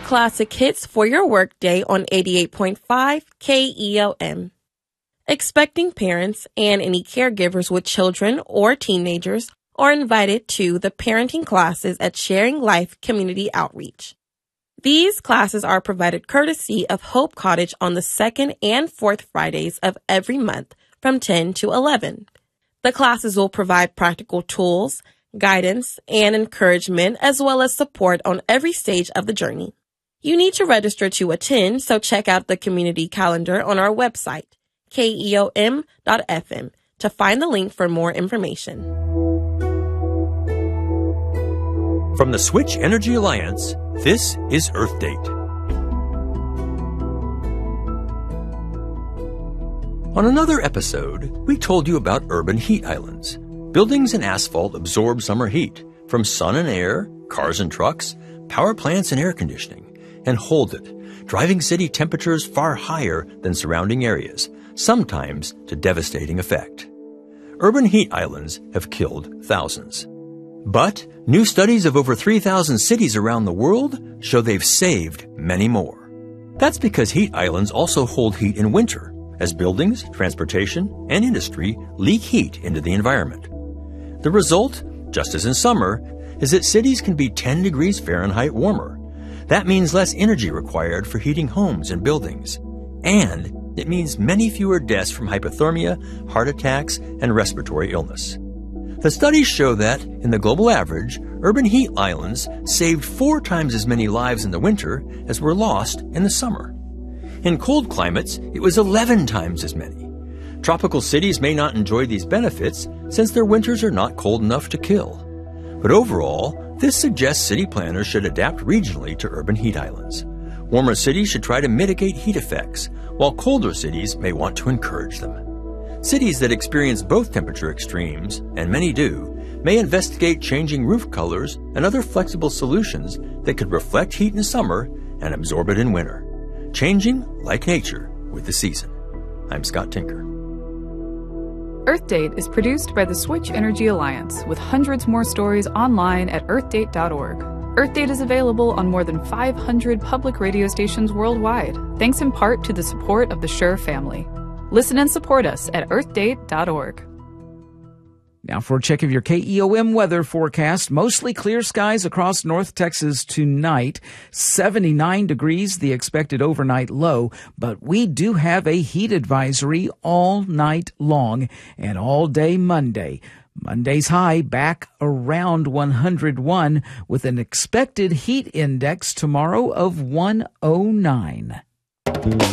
classic hits for your workday on 88.5 KELM. Expecting parents and any caregivers with children or teenagers are invited to the parenting classes at Sharing Life Community Outreach. These classes are provided courtesy of Hope Cottage on the second and fourth Fridays of every month from 10 to 11. The classes will provide practical tools, guidance, and encouragement, as well as support on every stage of the journey. You need to register to attend, so check out the community calendar on our website, KEOM.FM, to find the link for more information. From the Switch Energy Alliance, this is Earth Date. On another episode, we told you about urban heat islands. Buildings and asphalt absorb summer heat from sun and air, cars and trucks, power plants and air conditioning, and hold it, driving city temperatures far higher than surrounding areas, sometimes to devastating effect. Urban heat islands have killed thousands. But new studies of over 3,000 cities around the world show they've saved many more. That's because heat islands also hold heat in winter, as buildings, transportation, and industry leak heat into the environment. The result, just as in summer, is that cities can be 10 degrees Fahrenheit warmer. That means less energy required for heating homes and buildings. And it means many fewer deaths from hypothermia, heart attacks, and respiratory illness. The studies show that, in the global average, urban heat islands saved 4 times as many lives in the winter as were lost in the summer. In cold climates, it was 11 times as many. Tropical cities may not enjoy these benefits since their winters are not cold enough to kill. But overall, this suggests city planners should adapt regionally to urban heat islands. Warmer cities should try to mitigate heat effects, while colder cities may want to encourage them. Cities that experience both temperature extremes, and many do, may investigate changing roof colors and other flexible solutions that could reflect heat in summer and absorb it in winter. Changing like nature with the season. I'm Scott Tinker. Earth Date is produced by the Switch Energy Alliance, with hundreds more stories online at earthdate.org. Earth Date is available on more than 500 public radio stations worldwide, thanks in part to the support of the Shure family. Listen and support us at earthdate.org. Now for a check of your KEOM weather forecast. Mostly clear skies across North Texas tonight. 79 degrees, the expected overnight low. But we do have a heat advisory all night long and all day Monday. Monday's high back around 101 with an expected heat index tomorrow of 109.